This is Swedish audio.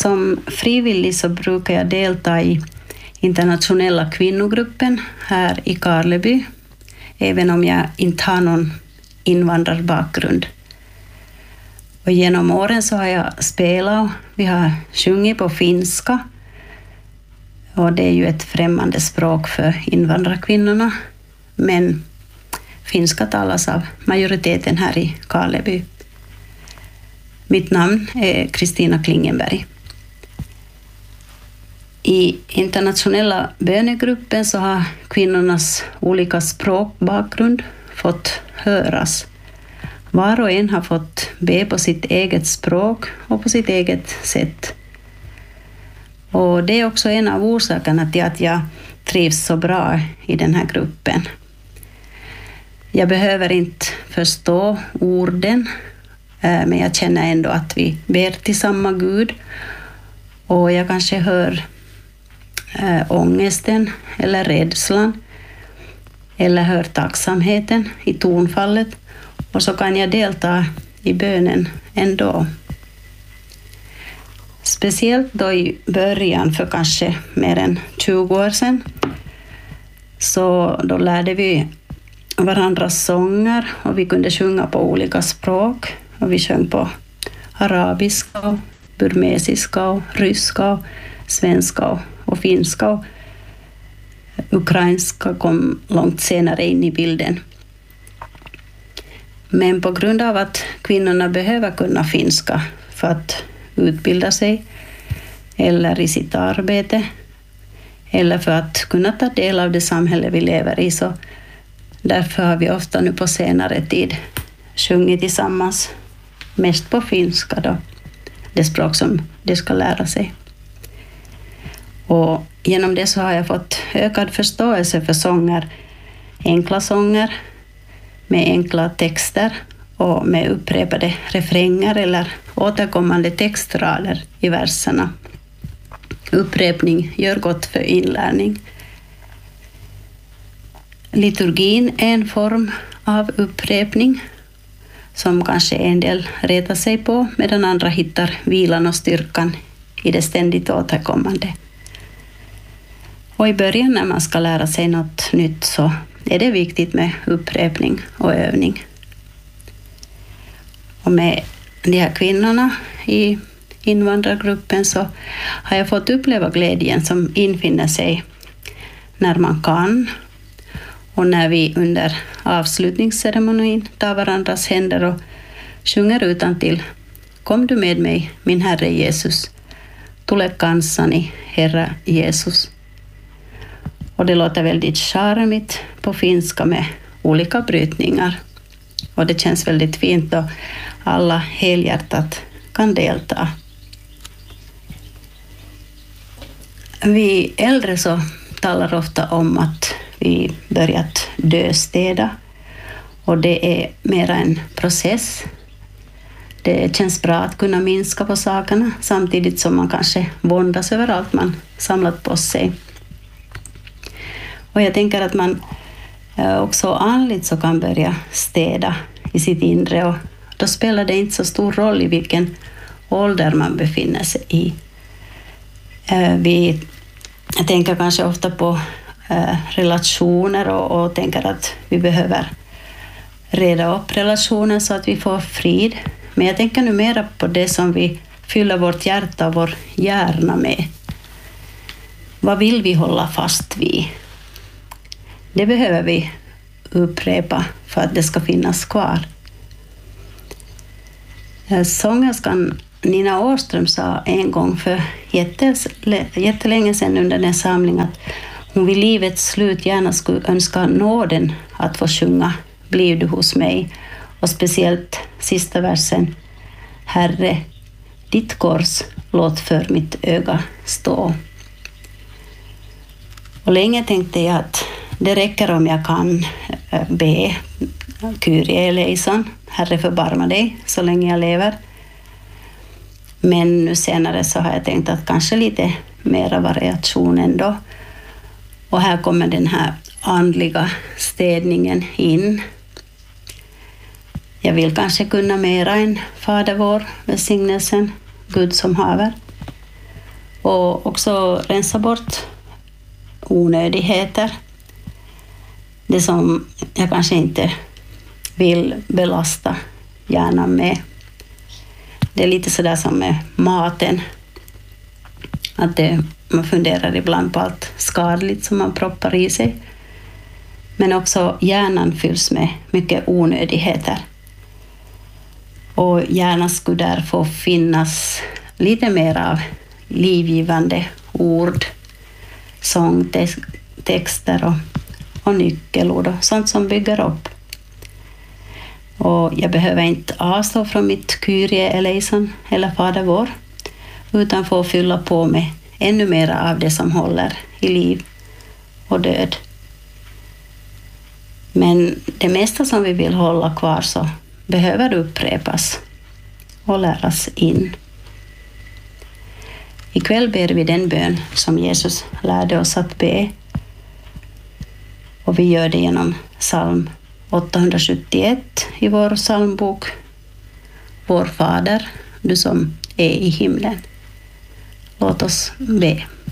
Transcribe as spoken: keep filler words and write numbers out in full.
Som frivillig så brukar jag delta i internationella kvinnogruppen här i Karleby, även om jag inte har någon invandrarbakgrund. Och genom åren så har jag spelat, vi har sjungit på finska, och det är ju ett främmande språk för invandrarkvinnorna, men finska talas av majoriteten här i Karleby. Mitt namn är Kristina Klingenberg. I internationella bönegruppen så har kvinnornas olika språkbakgrund fått höras. Var och en har fått be på sitt eget språk och på sitt eget sätt. Och det är också en av orsakerna till att jag trivs så bra i den här gruppen. Jag behöver inte förstå orden, men jag känner ändå att vi ber till samma Gud. Och jag kanske hör äh, ångesten eller rädslan, eller hör tacksamheten i tonfallet. Och så kan jag delta i bönen ändå. Speciellt då i början, för kanske mer än tjugo år sedan, så då lärde vi varandras sånger och vi kunde sjunga på olika språk. Och vi sjöng på arabiska, och burmesiska, och ryska, och svenska och, och finska. Och ukrainska kom långt senare in i bilden. Men på grund av att kvinnorna behöver kunna finska för att utbilda sig, eller i sitt arbete, eller för att kunna ta del av det samhälle vi lever i, så därför har vi ofta nu på senare tid sjungit tillsammans, mest på finska då, det språk som de ska lära sig. Och genom det så har jag fått ökad förståelse för sånger, enkla sånger med enkla texter och med upprepade refränger eller återkommande textrader i verserna. Upprepning gör gott för inlärning. Liturgin är en form av upprepning som kanske en del retar sig på, medan andra hittar vilan och styrkan i det ständigt återkommande. Och i början när man ska lära sig något nytt så är det viktigt med upprepning och övning. Och med de här kvinnorna i invandrargruppen så har jag fått uppleva glädjen som infinner sig när man kan, och när vi under avslutningsceremonin tar varandras händer och sjunger utantill: Kom du med mig, min Herre Jesus, tule kanssani, Herra Jesus. Och det låter väldigt charmigt på finska med olika brytningar. Och det känns väldigt fint då alla helhjärtat kan delta. Vi äldre så talar ofta om att vi börjat döstäda. Och det är mera en process. Det känns bra att kunna minska på sakerna samtidigt som man kanske våndas över allt man samlat på sig. Och jag tänker att man också andligt så kan börja städa i sitt inre, och då spelar det inte så stor roll i vilken ålder man befinner sig i. Vi tänker kanske ofta på relationer och, och tänker att vi behöver reda upp relationen så att vi får frid. Men jag tänker nu mera på det som vi fyller vårt hjärta och vår hjärna med. Vad vill vi hålla fast vid? Det behöver vi upprepa för att det ska finnas kvar. Sångerskan Nina Åström sa en gång för jättelänge sedan under den samling att hon vid livets slut gärna skulle önska nåden att få sjunga Bliv du hos mig, och speciellt sista versen: Herre, ditt kors låt för mitt öga stå. Och länge tänkte jag att det räcker om jag kan be Kyrie eleison, Herre förbarma dig, så länge jag lever. Men nu senare så har jag tänkt att kanske lite mera variation ändå. Och här kommer den här andliga städningen in. Jag vill kanske kunna mera än Fader vår, välsignelsen, Gud som haver. Och också rensa bort onödigheter. Det som jag kanske inte vill belasta hjärnan med. Det är lite sådär som med maten. Att det, man funderar ibland på allt skadligt som man proppar i sig. Men också hjärnan fylls med mycket onödigheter. Och gärna skulle där få finnas lite mer av livgivande ord, sångtexter och, och nyckelord och sånt som bygger upp. Och jag behöver inte avstå från mitt Kyrie eleison eller Fader vår, utan få fylla på med ännu mer av det som håller i liv och död. Men det mesta som vi vill hålla kvar så behöver upprepas och läras in. Ikväll ber vi den bön som Jesus lärde oss att be. Och vi gör det genom psalm åttahundrasjuttioett i vår psalmbok. Vår Fader, du som är i himlen. Låt oss be.